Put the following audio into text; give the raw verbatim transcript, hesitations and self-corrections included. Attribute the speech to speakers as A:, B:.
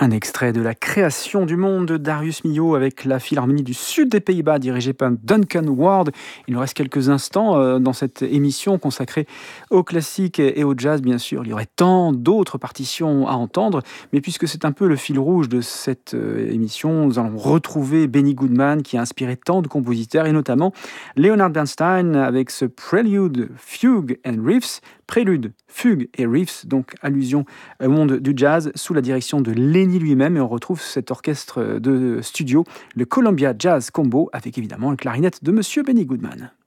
A: Un extrait de La création du monde de Darius Milhaud avec la Philharmonie du Sud des Pays-Bas dirigée par Duncan Ward. Il nous reste quelques instants euh, dans cette émission consacrée au classique et au jazz, bien sûr. Il y aurait tant d'autres partitions à entendre, mais puisque c'est un peu le fil rouge de cette euh, émission, nous allons retrouver Benny Goodman qui a inspiré tant de compositeurs et notamment Leonard Bernstein avec ce Prelude, Fugue and Riffs, Prélude, Fugue et Riffs, donc allusion au monde du jazz sous la direction de Lenny lui-même, et on retrouve cet orchestre de studio, le Columbia Jazz Combo, avec évidemment une clarinette de Monsieur Benny Goodman.